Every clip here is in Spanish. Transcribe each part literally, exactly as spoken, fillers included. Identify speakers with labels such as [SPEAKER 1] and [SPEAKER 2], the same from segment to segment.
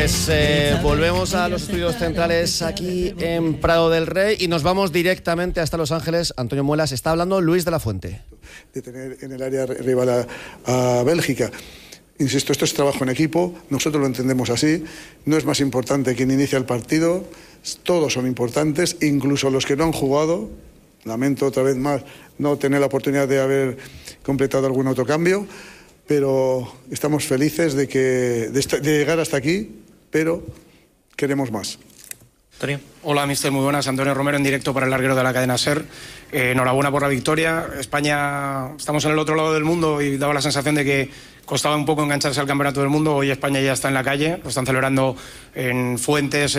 [SPEAKER 1] Pues eh, volvemos a los estudios centrales aquí en Prado del Rey y nos vamos directamente hasta Los Ángeles. Antonio Muelas, está hablando Luis de la Fuente.
[SPEAKER 2] De tener en el área rival a, a Bélgica. Insisto, esto es trabajo en equipo, nosotros lo entendemos así, no es más importante quien inicia el partido, todos son importantes, incluso los que no han jugado. Lamento otra vez más no tener la oportunidad de haber completado algún otro cambio, pero estamos felices de, que, de, esta, de llegar hasta aquí, pero queremos más.
[SPEAKER 3] Antonio. Hola, mister, muy buenas. Antonio Romero en directo para el larguero de la cadena SER. Eh, enhorabuena por la victoria. España, estamos en el otro lado del mundo y daba la sensación de que costaba un poco engancharse al campeonato del mundo. Hoy España ya está en la calle, lo están celebrando en fuentes,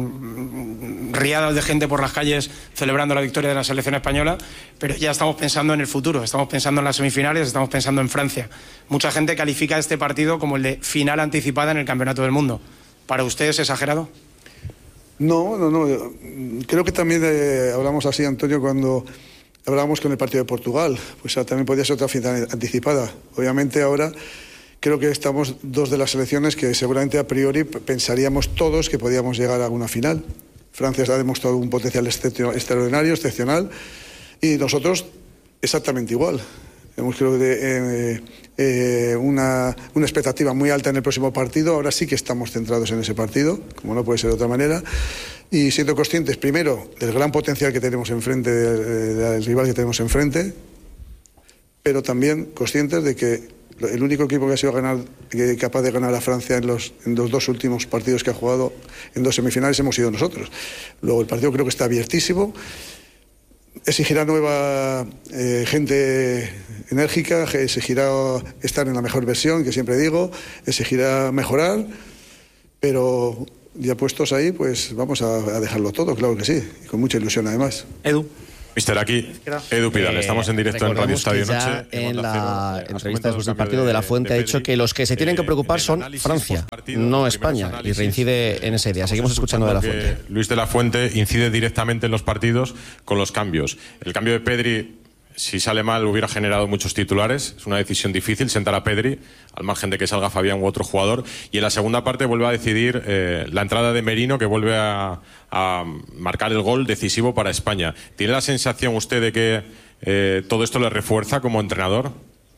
[SPEAKER 3] en riadas de gente por las calles celebrando la victoria de la selección española, pero ya estamos pensando en el futuro, estamos pensando en las semifinales, estamos pensando en Francia. Mucha gente califica este partido como el de final anticipada en el campeonato del mundo. ¿Para usted es exagerado?
[SPEAKER 2] No, no, no. Creo que también eh, hablamos así, Antonio, cuando hablábamos con el partido de Portugal. Pues también podía ser otra final anticipada. Obviamente ahora creo que estamos dos de las selecciones que seguramente a priori pensaríamos todos que podíamos llegar a una final. Francia ha demostrado un potencial extraordinario, excepcional, y nosotros exactamente igual. Tenemos, creo, de, eh, eh, una, una expectativa muy alta en el próximo partido. Ahora sí que estamos centrados en ese partido, como no puede ser de otra manera, y siendo conscientes, primero, del gran potencial que tenemos enfrente, del, del rival que tenemos enfrente, pero también conscientes de que el único equipo que ha sido ganar, que, capaz de ganar a Francia en los, en los dos últimos partidos que ha jugado, en dos semifinales, hemos sido nosotros. Luego el partido creo que está abiertísimo. Exigirá nueva eh, gente enérgica, exigirá estar en la mejor versión, que siempre digo, exigirá mejorar, pero ya puestos ahí, pues vamos a, a dejarlo todo, claro que sí, y con mucha ilusión además.
[SPEAKER 3] Edu.
[SPEAKER 4] Mister, aquí, Edu Pidal, estamos en directo en Radio Estadio Noche.
[SPEAKER 1] En la entrevista después del partido de La Fuente ha dicho que los que se tienen que preocupar son Francia, no España, y reincide en esa idea. Seguimos escuchando de La Fuente.
[SPEAKER 4] Luis de la Fuente incide directamente en los partidos con los cambios. El cambio de Pedri, si sale mal, hubiera generado muchos titulares. Es una decisión difícil sentar a Pedri, al margen de que salga Fabián u otro jugador. Y en la segunda parte vuelve a decidir eh, la entrada de Merino, que vuelve a, a marcar el gol decisivo para España. ¿Tiene la sensación usted de que eh, todo esto le refuerza como entrenador?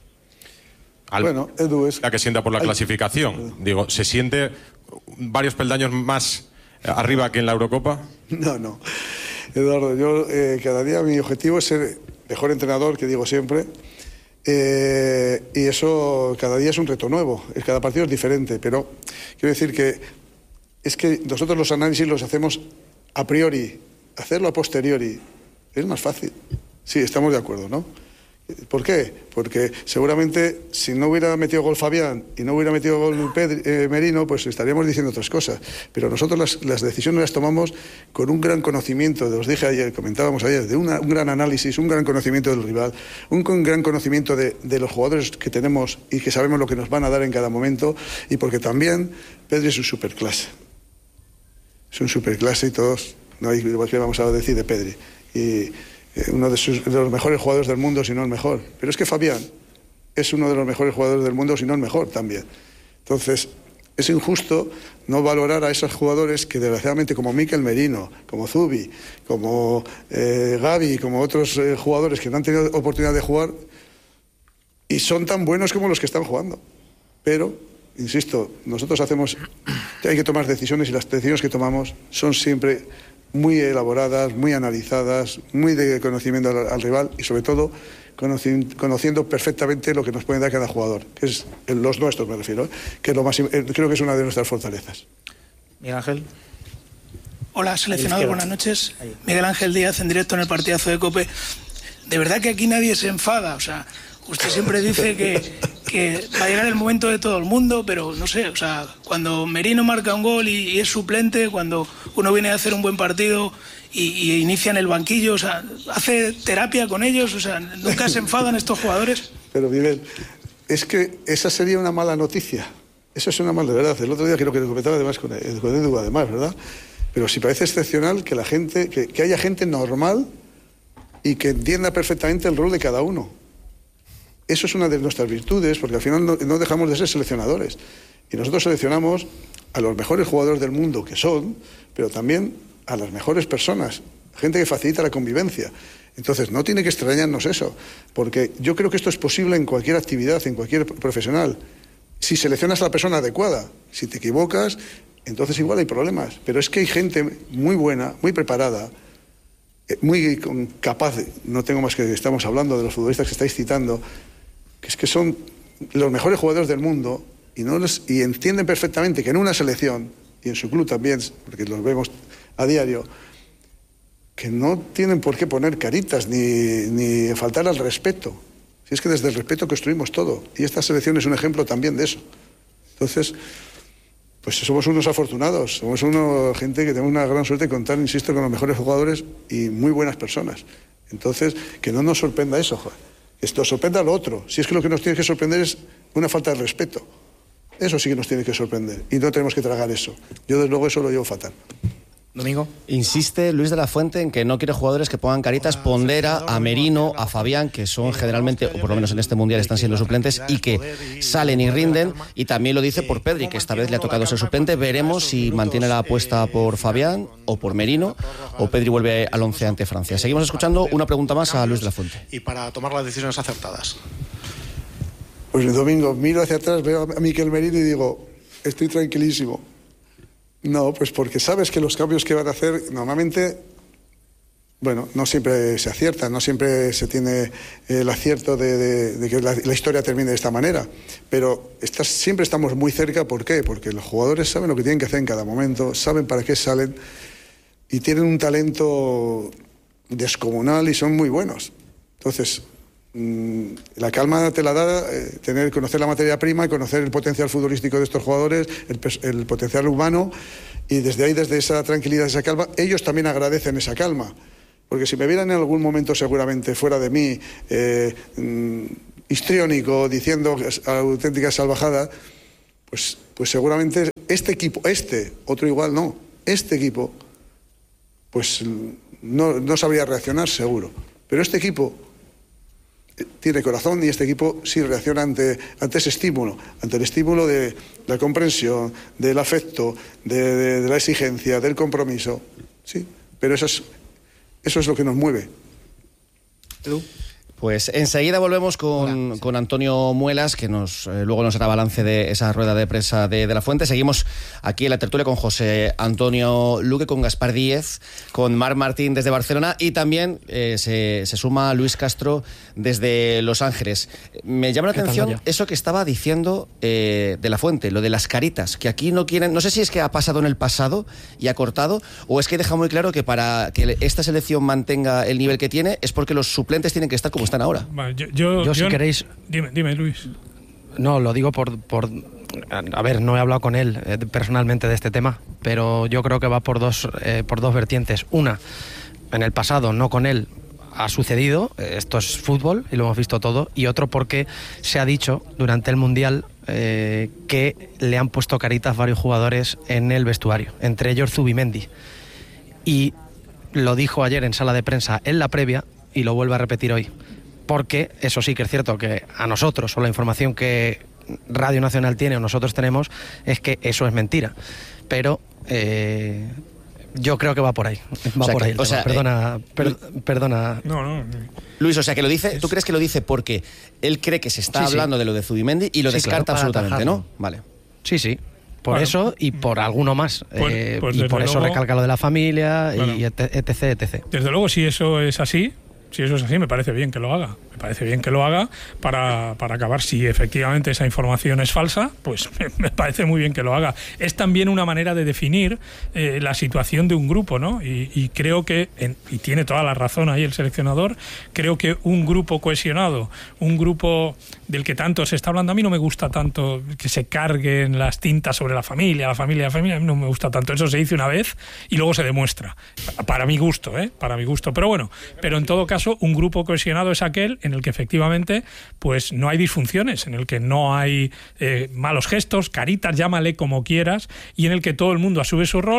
[SPEAKER 4] Al,
[SPEAKER 2] bueno, Edu es...
[SPEAKER 4] La que sienta por la Ay, clasificación. Digo, ¿se siente varios peldaños más arriba que en la Eurocopa?
[SPEAKER 2] No, no. Eduardo, yo eh, cada día mi objetivo es ser mejor entrenador, que digo siempre, eh, y eso cada día es un reto nuevo, cada partido es diferente, pero quiero decir que es que nosotros los análisis los hacemos a priori, hacerlo a posteriori es más fácil. Sí, estamos de acuerdo, ¿no? ¿Por qué? Porque seguramente si no hubiera metido gol Fabián y no hubiera metido gol Pedri, eh, Merino, pues estaríamos diciendo otras cosas. Pero nosotros las, las decisiones las tomamos con un gran conocimiento, os dije ayer, comentábamos ayer, de una, un gran análisis, un gran conocimiento del rival, un, un gran conocimiento de, de los jugadores que tenemos y que sabemos lo que nos van a dar en cada momento, y porque también Pedri es un superclase. Es un superclase y todos, no hay que vamos a decir de Pedri. Y uno de, sus, de los mejores jugadores del mundo, si no el mejor. Pero es que Fabián es uno de los mejores jugadores del mundo, si no el mejor también. Entonces, es injusto no valorar a esos jugadores que desgraciadamente, como Mikel Merino, como Zubi, como eh, Gavi, como otros eh, jugadores que no han tenido oportunidad de jugar y son tan buenos como los que están jugando. Pero, insisto, nosotros hacemos, hay que tomar decisiones y las decisiones que tomamos son siempre muy elaboradas, muy analizadas, muy de conocimiento al, al rival y sobre todo conoci, conociendo perfectamente lo que nos puede dar cada jugador, que es los nuestros, me refiero, ¿eh? Que es lo más, creo que es una de nuestras fortalezas.
[SPEAKER 3] Miguel Ángel.
[SPEAKER 5] Hola, seleccionado, buenas noches. Miguel Ángel Díaz en directo en el partidazo de COPE. De verdad que aquí nadie se enfada, o sea, usted siempre dice que, que va a llegar el momento de todo el mundo, pero no sé, o sea, cuando Merino marca un gol y, y es suplente, cuando uno viene a hacer un buen partido y, y inicia en el banquillo, o sea, hace terapia con ellos, o sea, ¿nunca se enfadan estos jugadores?
[SPEAKER 2] Pero Miguel, es que esa sería una mala noticia, eso es una mala verdad. El otro día creo que lo comentaba además con Edu, además, ¿verdad? Pero sí parece excepcional que la gente, que, que haya gente normal y que entienda perfectamente el rol de cada uno. Eso es una de nuestras virtudes, porque al final no, no dejamos de ser seleccionadores. Y nosotros seleccionamos a los mejores jugadores del mundo que son, pero también a las mejores personas, gente que facilita la convivencia. Entonces, no tiene que extrañarnos eso, porque yo creo que esto es posible en cualquier actividad, en cualquier profesional. Si seleccionas a la persona adecuada, si te equivocas, entonces igual hay problemas. Pero es que hay gente muy buena, muy preparada, muy capaz, de, no tengo más que estamos hablando de los futbolistas que estáis citando, que es que son los mejores jugadores del mundo y, no les, y entienden perfectamente que en una selección, y en su club también, porque los vemos a diario, que no tienen por qué poner caritas ni, ni faltar al respeto. Si es que desde el respeto construimos todo. Y esta selección es un ejemplo también de eso. Entonces, pues somos unos afortunados, somos una gente que tenemos una gran suerte de contar, insisto, con los mejores jugadores y muy buenas personas. Entonces, que no nos sorprenda eso, joder. Esto sorprenda lo otro. Si es que lo que nos tiene que sorprender es una falta de respeto. Eso sí que nos tiene que sorprender. Y no tenemos que tragar eso. Yo, desde luego, eso lo llevo fatal.
[SPEAKER 1] Domingo. Insiste Luis de la Fuente en que no quiere jugadores que pongan caritas, pondera a Merino, a Fabián, que son generalmente, o por lo menos en este Mundial están siendo suplentes, y que salen y rinden, y también lo dice por Pedri, que esta vez le ha tocado ser suplente. Veremos si mantiene la apuesta por Fabián o por Merino, o Pedri vuelve al once ante Francia. Seguimos escuchando una pregunta más a Luis de la Fuente.
[SPEAKER 6] Y para tomar las decisiones acertadas.
[SPEAKER 2] Pues el domingo miro hacia atrás, veo a Miquel Merino y digo, estoy tranquilísimo. No, pues porque sabes que los cambios que van a hacer normalmente, bueno, no siempre se aciertan, no siempre se tiene el acierto de, de, de que la, la historia termine de esta manera, pero estás, siempre estamos muy cerca. ¿Por qué? Porque los jugadores saben lo que tienen que hacer en cada momento, saben para qué salen y tienen un talento descomunal y son muy buenos. Entonces, la calma te la da eh, tener, conocer la materia prima y conocer el potencial futbolístico de estos jugadores, el, el potencial humano, y desde ahí, desde esa tranquilidad, esa calma, ellos también agradecen esa calma, porque si me vieran en algún momento seguramente fuera de mí, eh, mm, histriónico, diciendo auténticas salvajadas, pues, pues seguramente este equipo, este, otro igual no, este equipo, pues no, no sabría reaccionar seguro, pero este equipo tiene corazón y este equipo sí reacciona ante, ante ese estímulo, ante el estímulo de la comprensión, del afecto, de, de, de la exigencia, del compromiso. Sí, pero eso es, eso es lo que nos mueve.
[SPEAKER 1] ¿Tú? Pues enseguida volvemos con, Hola, con Antonio Muelas, que nos eh, luego nos hará balance de esa rueda de prensa de, de la Fuente. Seguimos aquí en la tertulia con José Antonio Luque, con Gaspar Díez, con Marc Martín desde Barcelona, y también eh, se, se suma Luis Castro desde Los Ángeles. Me llama la atención eso que estaba diciendo eh, de la Fuente, lo de las caritas, que aquí no quieren, no sé si es que ha pasado en el pasado y ha cortado, o es que deja muy claro que para que esta selección mantenga el nivel que tiene es porque los suplentes tienen que estar como están ahora.
[SPEAKER 7] Vale, yo, yo,
[SPEAKER 6] yo, si
[SPEAKER 7] yo,
[SPEAKER 6] queréis...
[SPEAKER 7] Dime, dime, Luis.
[SPEAKER 6] No, lo digo por, por... A ver, no he hablado con él eh, personalmente de este tema, pero yo creo que va por dos, eh, por dos vertientes. Una, en el pasado, no con él, ha sucedido, esto es fútbol y lo hemos visto todo, y otro porque se ha dicho durante el Mundial eh, que le han puesto caritas varios jugadores en el vestuario, entre ellos Zubimendi. Y lo dijo ayer en sala de prensa en la previa y lo vuelve a repetir hoy. Porque eso sí que es cierto que a nosotros, o la información que Radio Nacional tiene o nosotros tenemos, es que eso es mentira. Pero eh, yo creo que va por ahí. Va o sea por que, ahí. O sea, perdona, eh, per, perdona.
[SPEAKER 7] No, no.
[SPEAKER 1] Luis, o sea que lo dice, ¿tú crees que lo dice porque él cree que se está sí, hablando sí. de lo de Zubimendi y lo sí, descarta claro, absolutamente, atajarlo. ¿no? Vale.
[SPEAKER 6] Sí, sí. Por bueno, eso y por alguno más. Pues, eh, pues y por eso luego, recalca lo de la familia, bueno, y etc, etc.
[SPEAKER 7] Desde luego, si eso es así, si eso es así, me parece bien que lo haga. Me parece bien que lo haga para, para acabar. Si efectivamente esa información es falsa, pues me, me parece muy bien que lo haga. Es también una manera de definir eh, la situación de un grupo, ¿no? Y, y creo que, en, y tiene toda la razón ahí el seleccionador, creo que un grupo cohesionado, un grupo del que tanto se está hablando, a mí no me gusta tanto que se carguen las tintas sobre la familia, la familia, la familia, a mí no me gusta tanto. Eso se dice una vez y luego se demuestra. Para mi gusto, ¿eh? Para mi gusto. Pero bueno, pero en todo caso, un grupo cohesionado es aquel en el que efectivamente pues no hay disfunciones, en el que no hay eh, malos gestos, caritas, llámale como quieras, y en el que todo el mundo asume su rol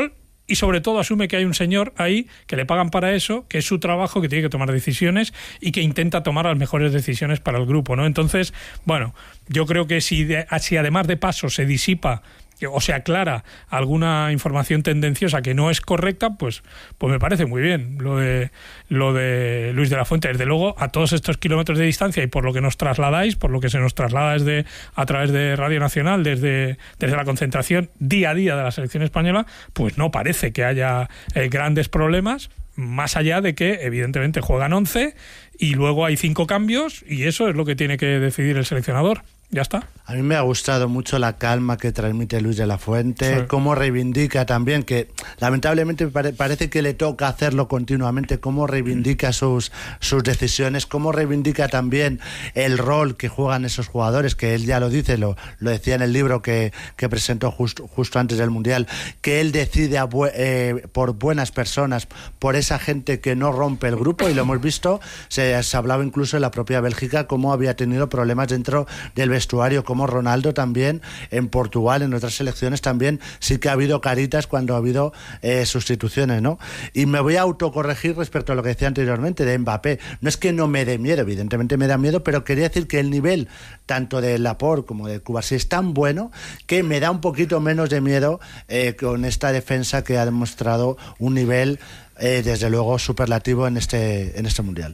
[SPEAKER 7] y sobre todo asume que hay un señor ahí que le pagan para eso, que es su trabajo, que tiene que tomar decisiones y que intenta tomar las mejores decisiones para el grupo, ¿no? Entonces, bueno, yo creo que si, de, si además de paso se disipa o se aclara alguna información tendenciosa que no es correcta, pues, pues me parece muy bien lo de lo de Luis de la Fuente. Desde luego, a todos estos kilómetros de distancia y por lo que nos trasladáis, por lo que se nos traslada desde a través de Radio Nacional, desde, desde la concentración día a día de la selección española, pues no parece que haya eh, grandes problemas, más allá de que evidentemente juegan once y luego hay cinco cambios y eso es lo que tiene que decidir el seleccionador. Ya está.
[SPEAKER 8] A mí me ha gustado mucho la calma que transmite Luis de la Fuente, sí. Cómo reivindica también, que lamentablemente pare, parece que le toca hacerlo continuamente, cómo reivindica sus, sus decisiones, cómo reivindica también el rol que juegan esos jugadores, que él ya lo dice, lo, lo decía en el libro que, que presentó justo, justo antes del Mundial, que él decide a bu eh, por buenas personas, por esa gente que no rompe el grupo, y lo hemos visto, se, se hablaba incluso en la propia Bélgica cómo había tenido problemas dentro del vestuario, como Ronaldo también en Portugal, en otras selecciones también sí que ha habido caritas cuando ha habido eh, sustituciones, ¿no? Y me voy a autocorregir respecto a lo que decía anteriormente de Mbappé. No es que no me dé miedo, evidentemente me da miedo, pero quería decir que el nivel tanto de Laporte como de Cubarsí es tan bueno que me da un poquito menos de miedo eh, con esta defensa que ha demostrado un nivel eh, desde luego superlativo en este, en este Mundial.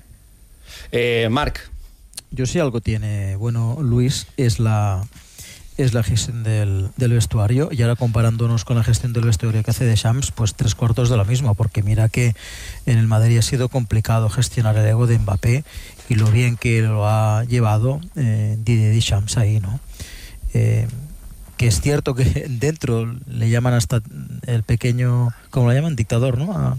[SPEAKER 1] Eh, Marc.
[SPEAKER 9] Yo sí algo tiene bueno Luis, es la es la gestión del, del vestuario, y ahora comparándonos con la gestión del vestuario que hace Deschamps, pues tres cuartos de la misma, porque mira que en el Madrid ha sido complicado gestionar el ego de Mbappé y lo bien que lo ha llevado eh, Didier Deschamps ahí, ¿no? Eh, que es cierto que dentro le llaman hasta el pequeño, ¿cómo lo llaman? Dictador, ¿no? A,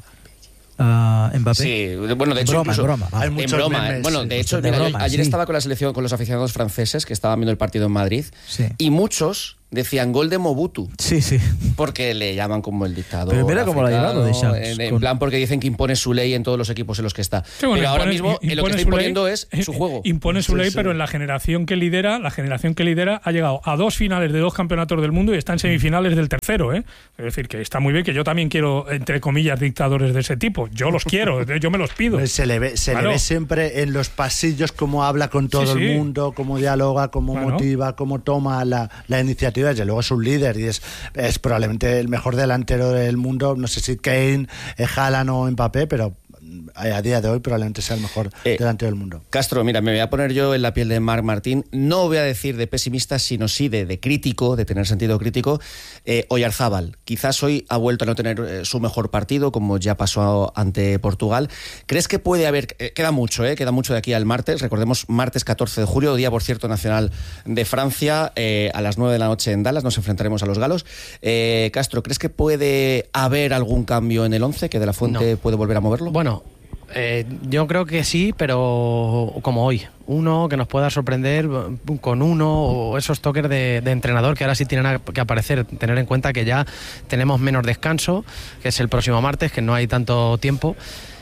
[SPEAKER 9] a Mbappé.
[SPEAKER 1] Sí, bueno, de hecho,
[SPEAKER 9] broma,
[SPEAKER 1] incluso,
[SPEAKER 9] en broma,
[SPEAKER 1] hay en broma memes, bueno, de hecho, de mira, broma, ayer sí. Estaba con la selección, con los aficionados franceses que estaban viendo el partido en Madrid, sí. Y muchos decían gol de Mobutu.
[SPEAKER 9] Sí, sí.
[SPEAKER 1] Porque le llaman como el dictador.
[SPEAKER 9] Pero mira cómo lo ha llevado de Champs,
[SPEAKER 1] en, en
[SPEAKER 9] con...
[SPEAKER 1] plan porque dicen que impone su ley en todos los equipos en los que está.
[SPEAKER 7] Sí, bueno,
[SPEAKER 1] pero ahora
[SPEAKER 7] impone,
[SPEAKER 1] mismo
[SPEAKER 7] impone
[SPEAKER 1] lo que está imponiendo ley, es su juego.
[SPEAKER 7] Impone su
[SPEAKER 1] sí,
[SPEAKER 7] ley,
[SPEAKER 1] sí.
[SPEAKER 7] Pero en la generación que lidera, la generación que lidera ha llegado a dos finales de dos campeonatos del mundo y está en semifinales del tercero, ¿eh? Es decir, que está muy bien, que yo también quiero, entre comillas, dictadores de ese tipo. Yo los quiero, yo me los pido.
[SPEAKER 8] Se le ve, se claro. le ve siempre en los pasillos cómo habla con todo sí, sí. el mundo, cómo dialoga, cómo bueno. motiva, cómo toma la, la iniciativa. Desde luego es un líder y es es probablemente el mejor delantero del mundo, no sé si Kane, eh, Haaland o Mbappé, pero a día de hoy probablemente sea el mejor eh, delantero del mundo.
[SPEAKER 1] Castro, mira, me voy a poner yo en la piel de Marc Martín, no voy a decir de pesimista, sino sí de, de crítico, de tener sentido crítico. eh, Oyarzábal, quizás hoy ha vuelto a no tener eh, su mejor partido, como ya pasó ante Portugal. ¿Crees que puede haber, eh, queda mucho, eh, queda mucho de aquí al martes, recordemos, martes catorce de julio, día por cierto nacional de Francia, eh, a las nueve de la noche en Dallas, nos enfrentaremos a los galos. eh, Castro, ¿crees que puede haber algún cambio en el once, que De la Fuente no. puede volver a moverlo?
[SPEAKER 6] Bueno, Eh, yo creo que sí, pero como hoy, uno que nos pueda sorprender con uno, o esos toques de, de entrenador que ahora sí tienen que aparecer. Tener en cuenta que ya tenemos menos descanso, que es el próximo martes, que no hay tanto tiempo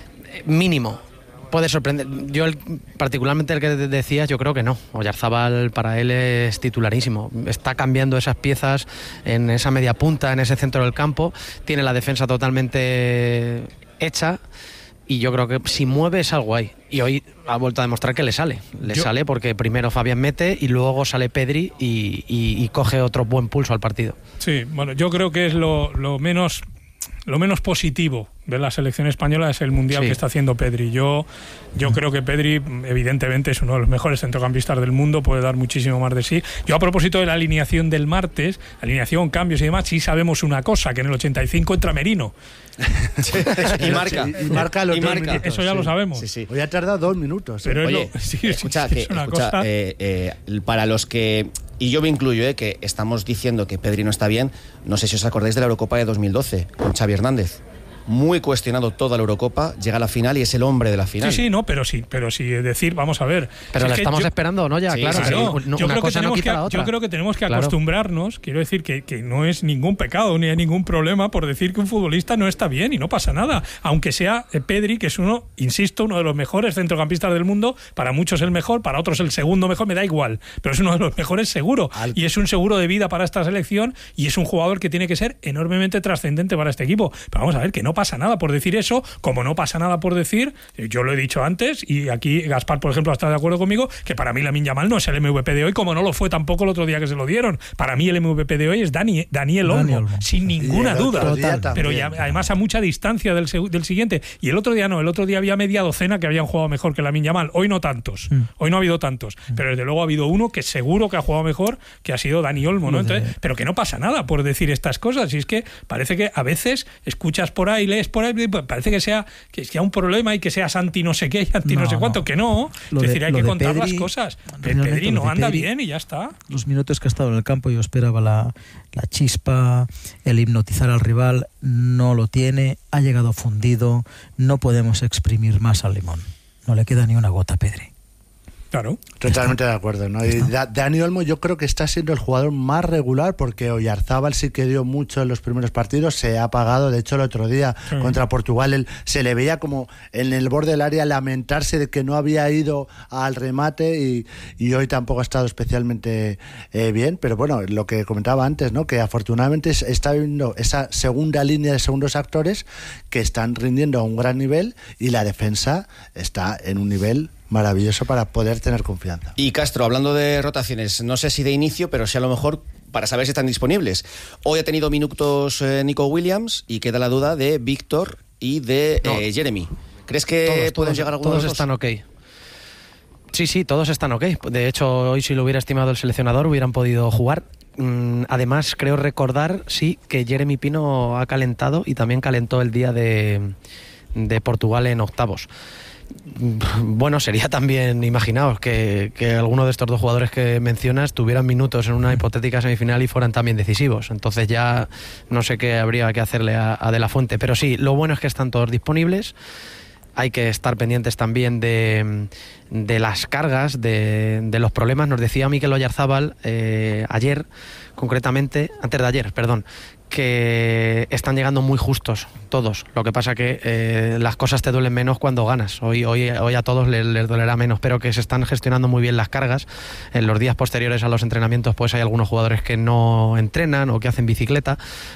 [SPEAKER 6] mínimo. Puede sorprender. Yo el, particularmente el que decías, yo creo que no. Oyarzábal para él es titularísimo. Está cambiando esas piezas en esa media punta, en ese centro del campo. Tiene la defensa totalmente hecha. Y yo creo que si mueve es algo ahí. Y hoy ha vuelto a demostrar que le sale. Le yo... sale porque primero Fabián mete y luego sale Pedri y, y, y coge otro buen pulso al partido.
[SPEAKER 7] Sí, bueno, yo creo que es lo, lo menos... Lo menos positivo de la selección española es el mundial sí. que está haciendo Pedri. Yo, yo creo que Pedri, evidentemente, es uno de los mejores centrocampistas del mundo, puede dar muchísimo más de sí. Yo, a propósito de la alineación del martes, alineación, cambios y demás, sí sabemos una cosa, que en el ochenta y cinco entra Merino.
[SPEAKER 1] y marca.
[SPEAKER 8] Y marca los
[SPEAKER 7] y marca. Minutos, Eso ya sí. lo sabemos.
[SPEAKER 8] Sí, sí. Hoy ha tardado dos minutos. ¿eh?
[SPEAKER 7] Pero
[SPEAKER 1] Oye,
[SPEAKER 7] lo, sí,
[SPEAKER 1] escucha,
[SPEAKER 7] sí,
[SPEAKER 1] que,
[SPEAKER 7] es una
[SPEAKER 1] escucha
[SPEAKER 7] cosa...
[SPEAKER 1] eh, eh, para los que... Y yo me incluyo, eh, que estamos diciendo que Pedri no está bien. No sé si os acordáis de la Eurocopa de dos mil doce, con Xavi Hernández. muy cuestionado toda la Eurocopa, llega a la final y es el hombre de la final.
[SPEAKER 7] Sí, sí, no, pero sí, pero sí, es decir, vamos a ver.
[SPEAKER 6] Pero
[SPEAKER 7] si
[SPEAKER 6] la
[SPEAKER 7] es
[SPEAKER 6] estamos
[SPEAKER 7] yo,
[SPEAKER 6] esperando, ¿no? Ya,
[SPEAKER 7] sí,
[SPEAKER 6] claro.
[SPEAKER 7] claro.
[SPEAKER 6] Sí, no,
[SPEAKER 7] yo,
[SPEAKER 6] una
[SPEAKER 7] creo
[SPEAKER 6] cosa
[SPEAKER 7] que
[SPEAKER 6] no quita
[SPEAKER 7] que,
[SPEAKER 6] la otra.
[SPEAKER 7] yo creo que tenemos que
[SPEAKER 6] claro.
[SPEAKER 7] acostumbrarnos, quiero decir que, que no es ningún pecado ni hay ningún problema por decir que un futbolista no está bien y no pasa nada. Aunque sea Pedri, que es uno, insisto, uno de los mejores centrocampistas del mundo, para muchos el mejor, para otros el segundo mejor, me da igual, pero es uno de los mejores seguro. Al... Y es un seguro de vida para esta selección y es un jugador que tiene que ser enormemente trascendente para este equipo. Pero vamos a ver, que no pasa nada por decir eso, como no pasa nada por decir, yo lo he dicho antes, y aquí Gaspar, por ejemplo, está de acuerdo conmigo, que para mí Lamine Yamal no es el M V P de hoy, como no lo fue tampoco el otro día que se lo dieron. Para mí el M V P de hoy es Dani, Daniel Olmo, Daniel Olmo, sin ninguna duda. Pero ya, además a mucha distancia del, del siguiente. Y el otro día no, el otro día había media docena que habían jugado mejor que Lamine Yamal. Hoy no tantos, mm. hoy no ha habido tantos, mm. pero desde luego ha habido uno que seguro que ha jugado mejor, que ha sido Dani Olmo, ¿no? Entonces, pero que no pasa nada por decir estas cosas. Y es que parece que a veces escuchas por ahí, lees por ahí, parece que sea que sea un problema y que sea anti no sé qué y anti no, no sé cuánto, no. que no. Es decir, de, hay que contar Pedri, las cosas. Pedri no anda Pedri, bien y ya está.
[SPEAKER 9] Los minutos que ha estado en el campo yo esperaba la, la chispa, el hipnotizar al rival, no lo tiene, ha llegado fundido, no podemos exprimir más al limón. No le queda ni una gota a Pedri.
[SPEAKER 7] Claro.
[SPEAKER 8] Totalmente de acuerdo, ¿no? Y da, Dani Olmo yo creo que está siendo el jugador más regular, porque Oyarzábal sí que dio mucho en los primeros partidos, se ha apagado. De hecho, el otro día sí. contra Portugal él, se le veía como en el borde del área lamentarse de que no había ido al remate, y, y hoy tampoco ha estado especialmente eh, bien. Pero bueno, lo que comentaba antes, ¿no? Que afortunadamente está viendo esa segunda línea de segundos actores que están rindiendo a un gran nivel, y la defensa está en un nivel maravilloso para poder tener confianza.
[SPEAKER 1] Y Castro, hablando de rotaciones, no sé si de inicio, pero sí a lo mejor para saber si están disponibles. Hoy ha tenido minutos eh, Nico Williams y queda la duda de Víctor y de no. eh, Jeremy. ¿Crees que
[SPEAKER 6] todos,
[SPEAKER 1] pueden
[SPEAKER 6] todos,
[SPEAKER 1] llegar algunos
[SPEAKER 6] todos
[SPEAKER 1] de los
[SPEAKER 6] están ok. Sí, sí, todos están ok. De hecho, hoy si lo hubiera estimado el seleccionador hubieran podido jugar. Además, creo recordar, sí, que Jeremy Pino ha calentado y también calentó el día de, de Portugal en octavos. Bueno, sería también, imaginaos, que, que alguno de estos dos jugadores que mencionas tuvieran minutos en una hipotética semifinal y fueran también decisivos. Entonces ya no sé qué habría que hacerle a, a De La Fuente. Pero sí, lo bueno es que están todos disponibles. Hay que estar pendientes también de, de las cargas, de, de los problemas. Nos decía Mikel Oyarzábal eh, ayer, concretamente, antes de ayer, perdón, que están llegando muy justos todos. Lo que pasa que eh, las cosas te duelen menos cuando ganas. Hoy, hoy, hoy a todos les, les dolerá menos, pero que se están gestionando muy bien las cargas. En los días posteriores a los entrenamientos pues hay algunos jugadores que no entrenan o que hacen bicicleta,